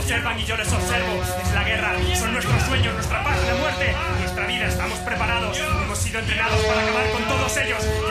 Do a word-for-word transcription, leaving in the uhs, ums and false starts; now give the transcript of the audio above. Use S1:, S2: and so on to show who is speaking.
S1: observan y yo les observo. Es la guerra, son nuestros sueños, nuestra paz, la muerte, nuestra vida. Estamos preparados, hemos sido entrenados para acabar con todos ellos.